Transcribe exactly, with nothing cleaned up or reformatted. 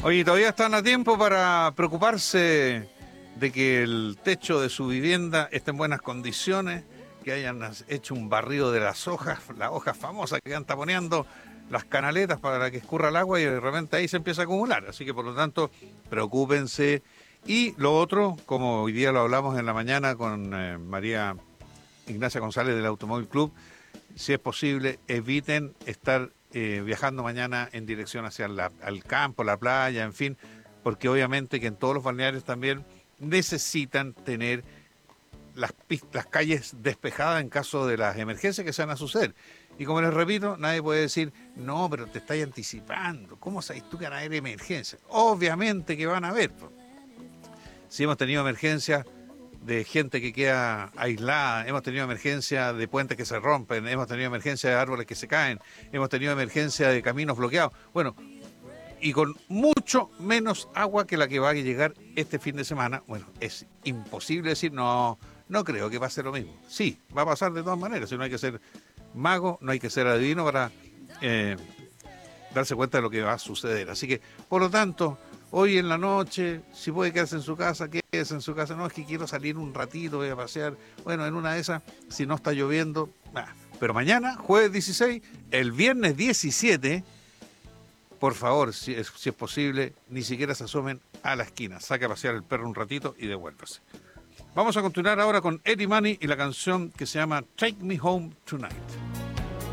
Oye, todavía están a tiempo para preocuparse de que el techo de su vivienda esté en buenas condiciones, que hayan hecho un barrido de las hojas, las hojas famosas que están taponeando las canaletas para que escurra el agua y de repente ahí se empieza a acumular. Así que por lo tanto, preocúpense. Y lo otro, como hoy día lo hablamos en la mañana con eh, María Ignacia González del Automóvil Club, si es posible, eviten estar eh, viajando mañana en dirección hacia la, el campo, la playa, en fin, porque obviamente que en todos los balnearios también necesitan tener las, las calles despejadas en caso de las emergencias que se van a suceder. Y como les repito, nadie puede decir, no, pero te estáis anticipando. ¿Cómo sabes tú que van a haber emergencias? Obviamente que van a haber. Si hemos tenido emergencias de gente que queda aislada, hemos tenido emergencia de puentes que se rompen, hemos tenido emergencia de árboles que se caen, hemos tenido emergencia de caminos bloqueados. Bueno, y con mucho menos agua que la que va a llegar este fin de semana, bueno, es imposible decir, no, no creo que va a ser lo mismo. Sí, va a pasar de todas maneras, si no hay que ser mago, no hay que ser adivino para eh, darse cuenta de lo que va a suceder. Así que, por lo tanto, hoy en la noche, si puede quedarse en su casa, quédese en su casa. No, es que quiero salir un ratito, voy a pasear. Bueno, en una de esas, si no está lloviendo, nah. Pero mañana, jueves dieciséis, el viernes diecisiete, por favor, si es, si es posible, ni siquiera se asomen a la esquina. Saque a pasear el perro un ratito y devuélvase. Vamos a continuar ahora con Eddie Money y la canción que se llama Take Me Home Tonight.